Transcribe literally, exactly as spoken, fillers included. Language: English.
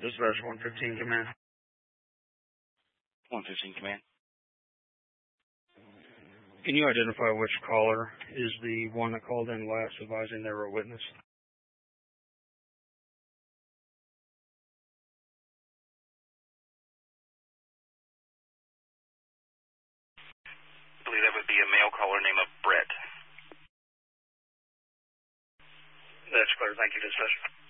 Dispatch one fifteen, command. one fifteen, command. Can you identify which caller is the one that called in last advising they were a witness? I believe that would be a male caller named of Brett. That's clear. Thank you, dispatch.